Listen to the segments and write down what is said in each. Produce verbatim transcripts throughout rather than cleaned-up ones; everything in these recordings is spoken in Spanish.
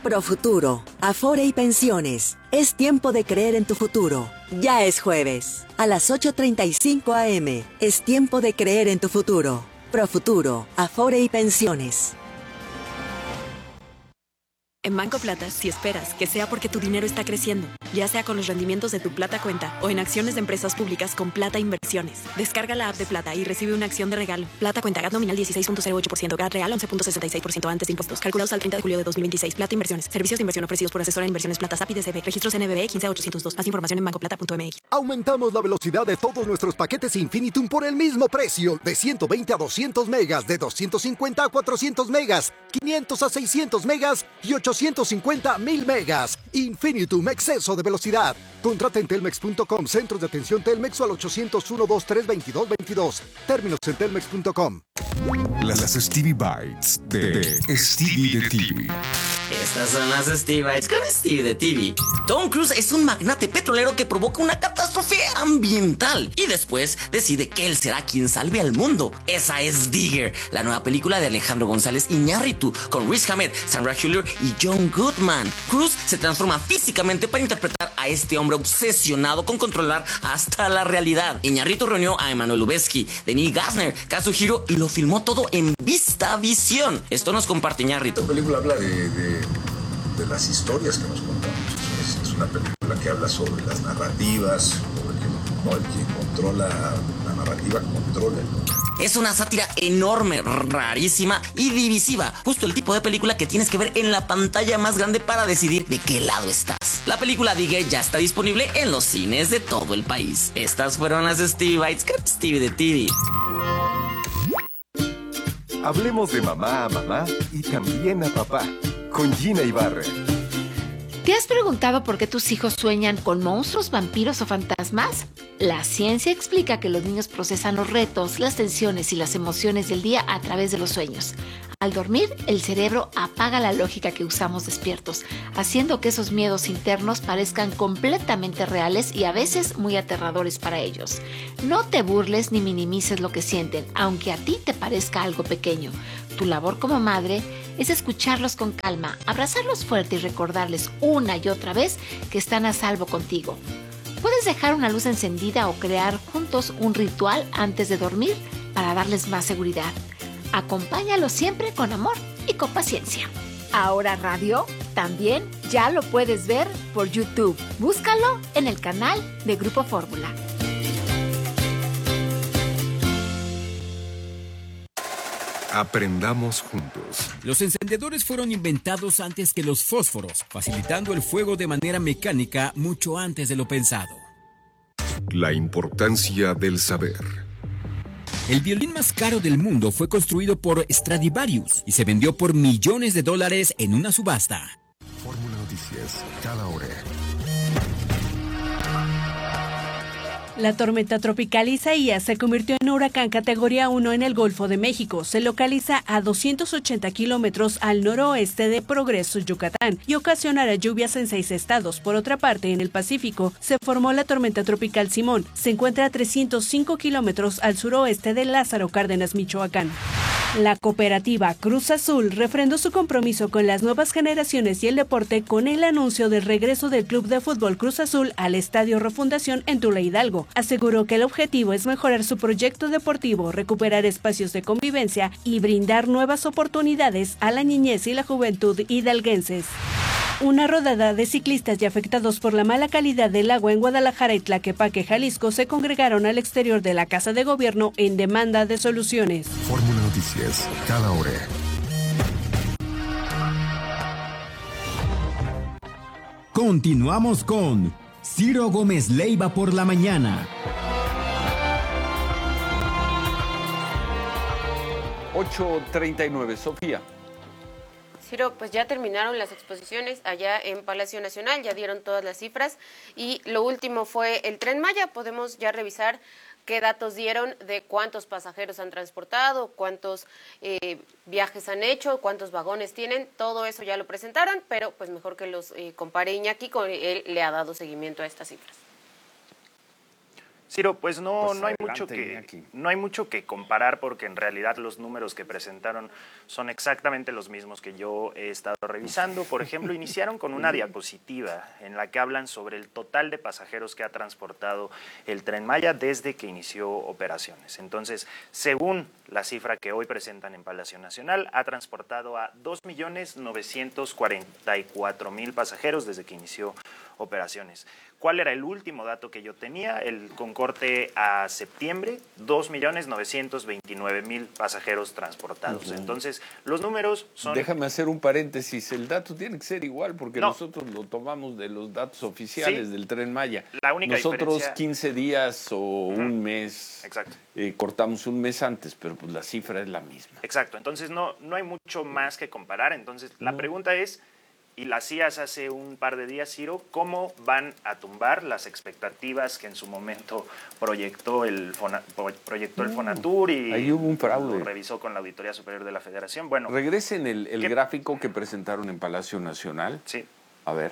Profuturo, Afore y Pensiones. Es tiempo de creer en tu futuro. Ya es jueves. A las ocho treinta y cinco a eme. Es tiempo de creer en tu futuro. Profuturo, Afore y Pensiones. En Banco Plata, si esperas que sea porque tu dinero está creciendo, ya sea con los rendimientos de tu Plata Cuenta o en acciones de empresas públicas con Plata Inversiones. Descarga la app de Plata y recibe una acción de regalo. Plata Cuenta, G A T nominal dieciséis punto cero ocho por ciento, G A T real once punto sesenta y seis por ciento antes de impuestos. Calculados al treinta de julio de dos mil veintiséis. Plata Inversiones. Servicios de inversión ofrecidos por Asesora de Inversiones Plata S A P I D C B. Registros N B B quince ochocientos dos. Más información en bancoplata punto eme equis. Aumentamos la velocidad de todos nuestros paquetes Infinitum por el mismo precio. De ciento veinte a doscientos megas, de doscientos cincuenta a cuatrocientos megas, quinientos a seiscientos megas y ochocientos cincuenta a mil megas. Infinitum, exceso de velocidad. Contrata en telmex punto com, centros de atención Telmex o al ochocientos uno, veintitrés, veintidós, veintidós. Términos en telmex punto com. Las Stevie Bites de Stevie de T V. Estas son las Stevie Bites con Stevie de T V. Tom Cruise es un magnate petrolero que provoca una catástrofe ambiental y después decide que él será quien salve al mundo. Esa es Digger, la nueva película de Alejandro González Iñárritu con Riz Ahmed, Sandra Hüller y John Goodman. Cruise se transforma físicamente para interpretar a este hombre obsesionado con controlar hasta la realidad. Iñárritu reunió a Emmanuel Lubezki, Denis Gassner, Kazuhiro y lo filmó todo en VistaVision. Esto nos comparte Iñárritu. Esta película habla de, de, de las historias que nos contamos. Es, es una película que habla sobre las narrativas, sobre que no, el que controla la narrativa controla el mundo. Es una sátira enorme, rarísima y divisiva. Justo el tipo de película que tienes que ver en la pantalla más grande para decidir de qué lado estás. La película Digger ya está disponible en los cines de todo el país. Estas fueron las Stevie Bites con Stevie de T V. Hablemos de mamá a mamá y también a papá, con Gina Ibarra. ¿Te has preguntado por qué tus hijos sueñan con monstruos, vampiros o fantasmas? La ciencia explica que los niños procesan los retos, las tensiones y las emociones del día a través de los sueños. Al dormir, el cerebro apaga la lógica que usamos despiertos, haciendo que esos miedos internos parezcan completamente reales y a veces muy aterradores para ellos. No te burles ni minimices lo que sienten, aunque a ti te parezca algo pequeño. Tu labor como madre es escucharlos con calma, abrazarlos fuerte y recordarles una y otra vez que están a salvo contigo. Puedes dejar una luz encendida o crear juntos un ritual antes de dormir para darles más seguridad. Acompáñalos siempre con amor y con paciencia. Ahora Radio también ya lo puedes ver por YouTube. Búscalo en el canal de Grupo Fórmula. Aprendamos juntos. Los encendedores fueron inventados antes que los fósforos, facilitando el fuego de manera mecánica mucho antes de lo pensado. La importancia del saber. El violín más caro del mundo fue construido por Stradivarius y se vendió por millones de dólares en una subasta. Fórmula Noticias, cada hora. La tormenta tropical Isaías se convirtió en huracán categoría uno en el Golfo de México. Se localiza a doscientos ochenta kilómetros al noroeste de Progreso, Yucatán, y ocasionará lluvias en seis estados. Por otra parte, en el Pacífico, se formó la tormenta tropical Simón. Se encuentra a trescientos cinco kilómetros al suroeste de Lázaro Cárdenas, Michoacán. La cooperativa Cruz Azul refrendó su compromiso con las nuevas generaciones y el deporte con el anuncio del regreso del Club de Fútbol Cruz Azul al Estadio Refundación en Tula Hidalgo. Aseguró que el objetivo es mejorar su proyecto deportivo, recuperar espacios de convivencia y brindar nuevas oportunidades a la niñez y la juventud hidalguenses. Una rodada de ciclistas y afectados por la mala calidad del agua en Guadalajara y Tlaquepaque, Jalisco, se congregaron al exterior de la Casa de Gobierno en demanda de soluciones. Fórmula Noticias, cada hora. Continuamos con Ciro Gómez Leiva por la mañana. ocho treinta y nueve, Sofía. Ciro, pues ya terminaron las exposiciones allá en Palacio Nacional, ya dieron todas las cifras y lo último fue el Tren Maya. Podemos ya revisar qué datos dieron de cuántos pasajeros han transportado, cuántos eh, viajes han hecho, cuántos vagones tienen. Todo eso ya lo presentaron, pero pues mejor que los eh, compare Iñaki, con él le ha dado seguimiento a estas cifras. Ciro, pues no, Pues no hay adelante, mucho que Iñaki. no hay mucho que comparar porque en realidad los números que presentaron son exactamente los mismos que yo he estado revisando. Por ejemplo, iniciaron con una diapositiva en la que hablan sobre el total de pasajeros que ha transportado el Tren Maya desde que inició operaciones. Entonces, según la cifra que hoy presentan en Palacio Nacional, ha transportado a dos millones novecientos cuarenta y cuatro mil pasajeros desde que inició operaciones. ¿Cuál era el último dato que yo tenía? El con corte a septiembre, dos millones novecientos veintinueve mil pasajeros transportados. Uh-huh. Entonces, los números son... Déjame hacer un paréntesis. El dato tiene que ser igual porque No. nosotros lo tomamos de los datos oficiales Sí. del Tren Maya. La única nosotros diferencia- quince días o uh-huh. un mes, Exacto. Eh, cortamos un mes antes, pero pues la cifra es la misma. Exacto. Entonces, no, no hay mucho más que comparar. Entonces, la No. pregunta es... Y las C I A S hace un par de días, Ciro, ¿cómo van a tumbar las expectativas que en su momento proyectó el, Fona, proyectó el Fonatur y Ahí hubo un fraude. lo revisó con la Auditoría Superior de la Federación? Bueno, Regresen el, el ¿qué? gráfico que presentaron en Palacio Nacional. Sí. A ver.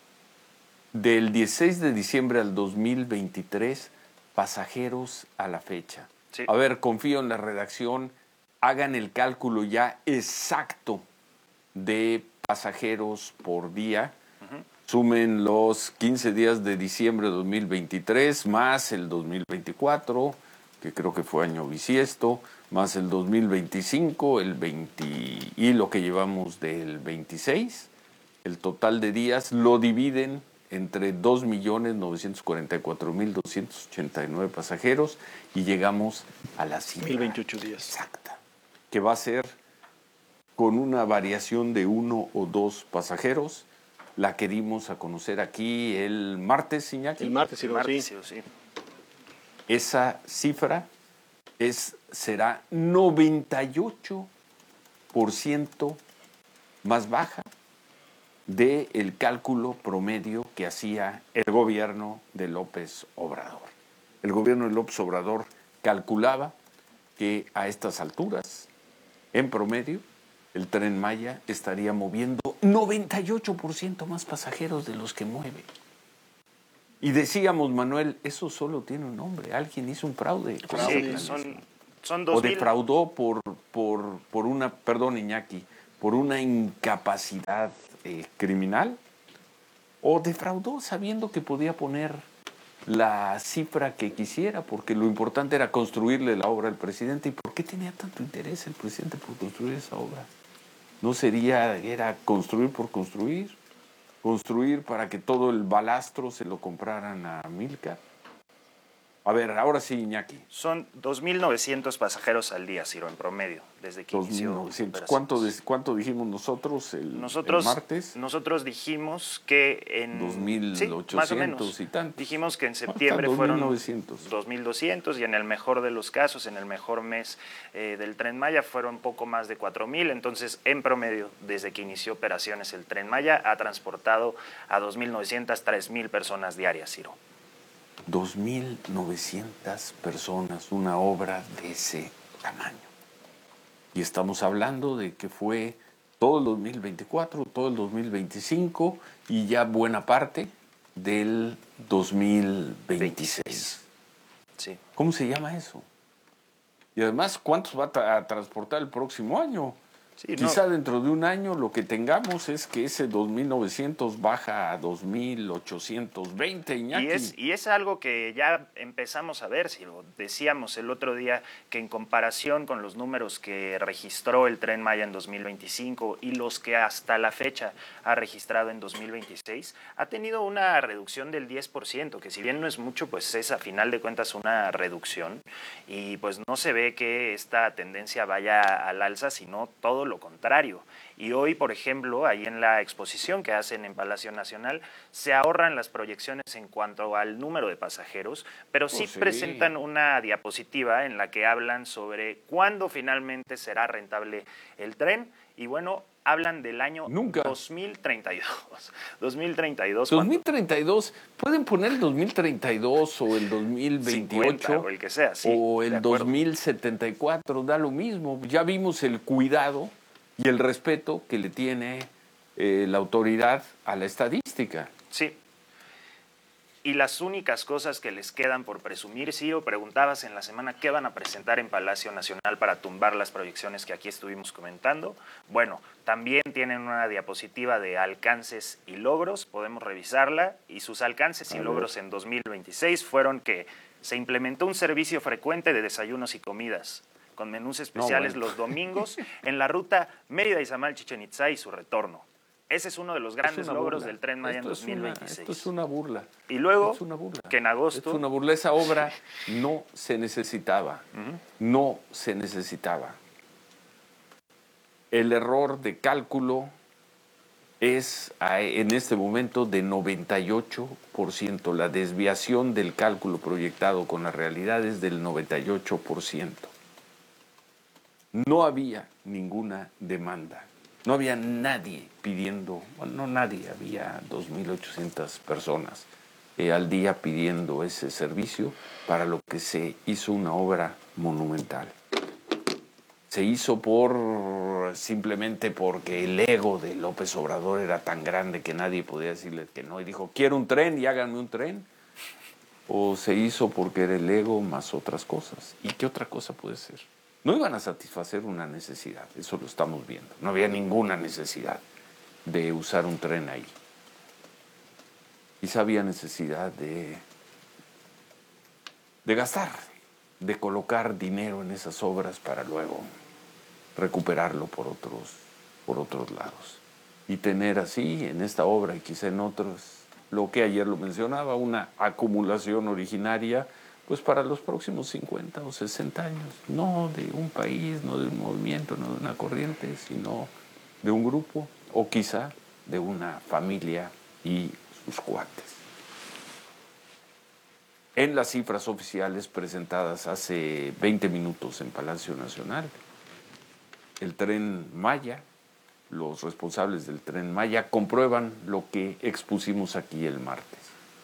Del dieciséis de diciembre al dos mil veintitrés, pasajeros a la fecha. Sí. A ver, confío en la redacción. Hagan el cálculo ya exacto de pasajeros por día, uh-huh. Sumen los quince días de diciembre de dos mil veintitrés, más el dos mil veinticuatro, que creo que fue año bisiesto, más el dos mil veinticinco, el veinte y lo que llevamos del veintiséis, el total de días lo dividen entre dos millones novecientos cuarenta y cuatro mil doscientos ochenta y nueve pasajeros y llegamos a la cifra mil veintiocho días exacta, que va a ser con una variación de uno o dos pasajeros, la que dimos a conocer aquí el martes, Iñaki. El martes, sí, el martes, sí. sí. Esa cifra es, será noventa y ocho por ciento más baja del cálculo promedio que hacía el gobierno de López Obrador. El gobierno de López Obrador calculaba que a estas alturas, en promedio, el Tren Maya estaría moviendo noventa y ocho por ciento más pasajeros de los que mueve. Y decíamos, Manuel, eso solo tiene un nombre. Alguien hizo un fraude. Sí, son, son dos o mil... defraudó por, por, por una, perdón, Iñaki, por una incapacidad eh, criminal, o defraudó sabiendo que podía poner la cifra que quisiera, porque lo importante era construirle la obra al presidente. ¿Y por qué tenía tanto interés el presidente por construir esa obra? ¿No sería, era construir por construir? ¿Construir para que todo el balastro se lo compraran a Milka? A ver, ahora sí, Iñaki. Son dos mil novecientos pasajeros al día, Ciro, en promedio, desde que inició dos mil novecientos. operaciones. ¿Cuánto, de- ¿Cuánto dijimos nosotros el, Nosotros, el martes? nosotros dijimos que en... dos mil ochocientos sí, más o menos. y tantos. Dijimos que en Ah, septiembre está, fueron dos mil novecientos. dos mil doscientos y en el mejor de los casos, en el mejor mes eh, del Tren Maya, fueron poco más de cuatro mil. Entonces, en promedio, desde que inició operaciones el Tren Maya, ha transportado a dos mil novecientos, tres mil personas diarias, Ciro. dos mil novecientas personas, una obra de ese tamaño. Y estamos hablando de que fue todo el dos mil veinticuatro, todo el dos mil veinticinco y ya buena parte del dos mil veintiséis. Sí. ¿Cómo se llama eso? Y además, ¿cuántos va a, tra- a transportar el próximo año? Sí, Quizá no. dentro de un año lo que tengamos es que ese dos mil novecientos baja a dos mil ochocientos veinte, Iñaki. Y es, y es algo que ya empezamos a ver, si lo decíamos el otro día, que en comparación con los números que registró el Tren Maya en dos mil veinticinco y los que hasta la fecha ha registrado en dos mil veintiséis, ha tenido una reducción del diez por ciento, que si bien no es mucho, pues es a final de cuentas una reducción, y pues no se ve que esta tendencia vaya al alza, sino todo lo contrario. Y hoy, por ejemplo, ahí en la exposición que hacen en Palacio Nacional, se ahorran las proyecciones en cuanto al número de pasajeros, pero sí, Oh, sí. presentan una diapositiva en la que hablan sobre cuándo finalmente será rentable el tren. Y bueno, hablan del año Nunca. dos mil treinta y dos. dos mil treinta y dos. dos mil treinta y dos, pueden poner el dos mil treinta y dos o el dos mil veintiocho cincuenta, o el que sea, sí, o de el acuerdo. dos mil setenta y cuatro, da lo mismo. Ya vimos el cuidado y el respeto que le tiene eh, la autoridad a la estadística. Sí. y las únicas cosas que les quedan por presumir, Ciro, preguntabas en la semana qué van a presentar en Palacio Nacional para tumbar las proyecciones que aquí estuvimos comentando. Bueno, también tienen una diapositiva de alcances y logros, podemos revisarla, y sus alcances y logros en dos mil veintiséis fueron que se implementó un servicio frecuente de desayunos y comidas, con menús especiales no, bueno. los domingos en la ruta Mérida-Izamal-Chichén Itzá y su retorno. Ese es uno de los grandes logros burla. del Tren Maya esto en dos mil veintiséis. Una, esto es una burla. Y luego, es una burla. que en agosto... Es una burla. Esa obra no se necesitaba. Uh-huh. No se necesitaba. El error de cálculo es en este momento de noventa y ocho por ciento. La desviación del cálculo proyectado con la realidad es del noventa y ocho por ciento. No había ninguna demanda. No había nadie pidiendo, bueno, no nadie, había dos mil ochocientas personas eh, al día pidiendo ese servicio, para lo que se hizo una obra monumental. Se hizo por simplemente porque el ego de López Obrador era tan grande que nadie podía decirle que no, y dijo, quiero un tren y háganme un tren. O se hizo porque era el ego más otras cosas. ¿Y qué otra cosa puede ser? No iban a satisfacer una necesidad, eso lo estamos viendo. No había ninguna necesidad de usar un tren ahí. Quizá había necesidad de, de gastar, de colocar dinero en esas obras para luego recuperarlo por otros, por otros lados. Y tener así, en esta obra y quizá en otros, lo que ayer lo mencionaba, una acumulación originaria, pues para los próximos cincuenta o sesenta años, no de un país, no de un movimiento, no de una corriente, sino de un grupo o quizá de una familia y sus cuates. En las cifras oficiales presentadas hace veinte minutos en Palacio Nacional, el Tren Maya, los responsables del Tren Maya comprueban lo que expusimos aquí el martes.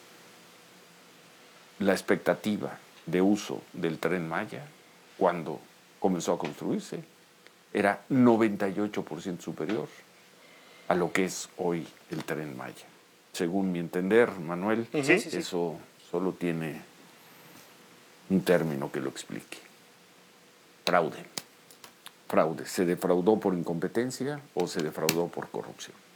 La expectativa de uso del Tren Maya, cuando comenzó a construirse, era noventa y ocho por ciento superior a lo que es hoy el Tren Maya. Según mi entender, Manuel, uh-huh. sí, sí, sí. eso solo tiene un término que lo explique. Fraude. Fraude. ¿Se defraudó por incompetencia o se defraudó por corrupción?